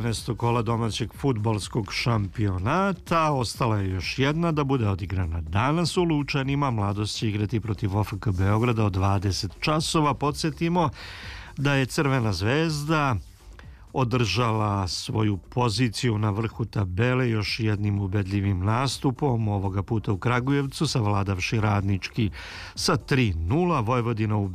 11. kola domaćeg fudbalskog šampionata. Ostala je još jedna da bude odigrana danas u Lučanima. Mladost će igrati protiv OFK Beograda od 20 časova. Podsjetimo da je Crvena zvezda održala svoju poziciju na vrhu tabele još jednim ubedljivim nastupom, ovoga puta u Kragujevcu, savladavši Radnički sa 3:0. Vojvodina